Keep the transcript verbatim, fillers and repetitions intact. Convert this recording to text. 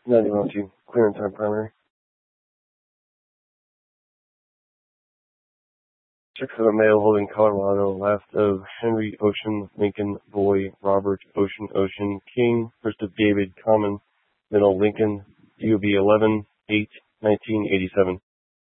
ninety-one oh two, clearance time primary. Check for the male holding Colorado, last of Henry Ocean, Lincoln, Boy, Robert, Ocean, Ocean, King, first of David, Common, middle Lincoln, D O B eleven eight nineteen eighty-seven.